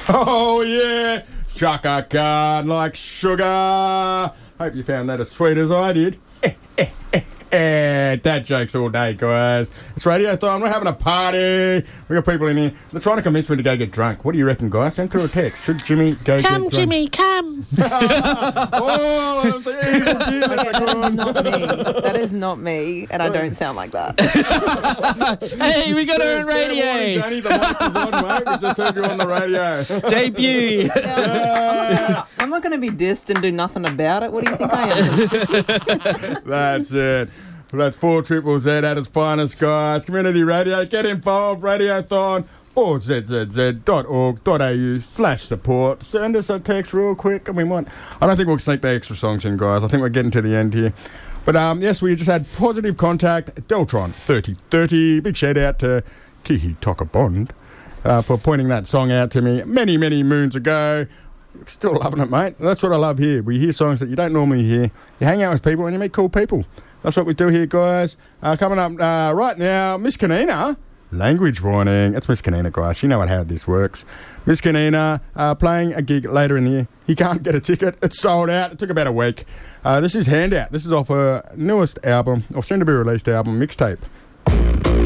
Oh, yeah. Chaka Khan like sugar. Hope you found that as sweet as I did. Dad jokes all day, guys. It's Radiothon. We're having a party. We got people in here. They're trying to convince me to go get drunk. What do you reckon, guys? Send through a text. Should Jimmy go get drunk? Come, Jimmy, come. Oh, that's the evil kid. Okay, that is not me. That is not me, and I don't sound like that. Hey, we got her on radio. Danny, the mic is on, mate. We just heard you on the radio. Debut. I'm not going to be dissed and do nothing about it. What do you think I am? Sissy? That's it. Well, that's 4ZZZ at its finest, guys. Community radio. Get involved. Radiothon. Or zzz.org.au/support. Send us a text real quick. I don't think we'll sneak the extra songs in, guys. I think we're getting to the end here. But yes, we just had positive contact. Deltron 3030. Big shout out to Kihi Toka Bond for pointing that song out to me many, many moons ago. Still loving it, mate. That's what I love here. We hear songs that you don't normally hear. You hang out with people and you meet cool people. That's what we do here, guys. Coming up right now, Miss Kanina. Language warning. It's Miss Kanina, guys. You know how this works. Miss Kanina playing a gig later in the year. He can't get a ticket. It's sold out. It took about a week. This is Handout. This is off her newest album, or soon-to-be-released album, Mixtape.